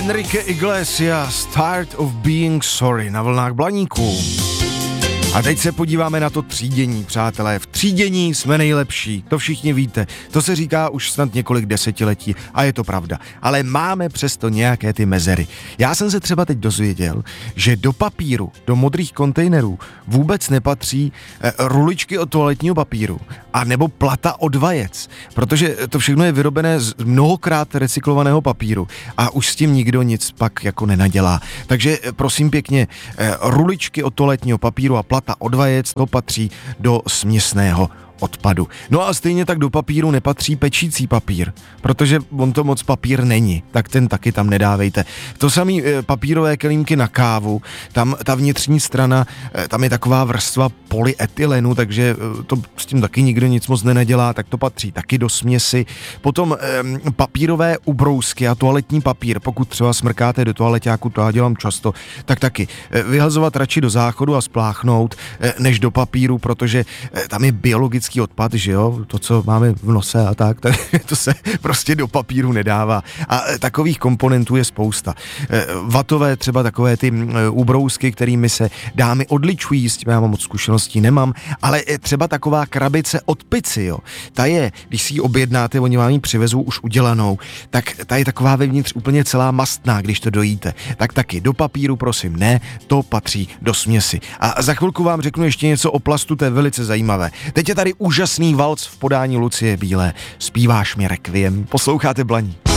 Enrique Iglesias, Tired of Being Sorry na vlnách Blaníků. A teď se podíváme na to třídění, přátelé. V třídění jsme nejlepší, to všichni víte. To se říká už snad několik desetiletí a je to pravda. Ale máme přesto nějaké ty mezery. Já jsem se třeba teď dozvěděl, že do papíru, do modrých kontejnerů vůbec nepatří ruličky od toaletního papíru a nebo plata od vajec, protože to všechno je vyrobené z mnohokrát recyklovaného papíru a už s tím nikdo nic pak jako nenadělá. Takže prosím pěkně, ruličky od toaletního papíru a plata od vajec, to patří do směsného odpadu. No a stejně tak do papíru nepatří pečící papír, protože on to moc papír není, tak ten taky tam nedávejte. To samý papírové kelímky na kávu, tam ta vnitřní strana, tam je taková vrstva polyetylenu, takže to s tím taky nikdo nic moc nenadělá, tak to patří taky do směsi. Potom papírové ubrousky a toaletní papír, pokud třeba smrkáte do toaleťáku, to já dělám často, tak taky vyhazovat radši do záchodu a spláchnout, než do papíru, protože tam je biologický odpad, že jo, to, co máme v nose a tak to se prostě do papíru nedává. A takových komponentů je spousta. Vatové třeba takové ty ubrousky, kterými se dámy odličují, s tím já moc zkušeností nemám, ale třeba taková krabice od pici, jo. Ta je, když si ji objednáte, oni vám ji přivezou už udělanou, tak ta je taková vevnitř úplně celá mastná, když to dojíte. Tak taky do papíru, prosím, ne, to patří do směsi. A za chvilku vám řeknu ještě něco o plastu, to je velice zajímavé. Teď je tady úžasný valc v podání Lucie Bílé. Zpíváš mi Requiem, posloucháte Blaník.